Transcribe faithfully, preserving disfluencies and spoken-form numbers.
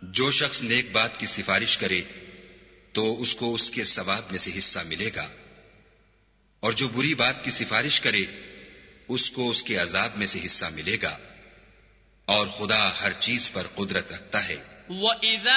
जो शख्स नेक बात की सिफारिश करे तो उसको उसके सवाब में से हिस्सा मिलेगा, और जो बुरी बात की सिफारिश करे उसको उसके अजाब में से हिस्सा मिलेगा, और खुदा हर चीज पर कुदरत रखता है। وَإِذَا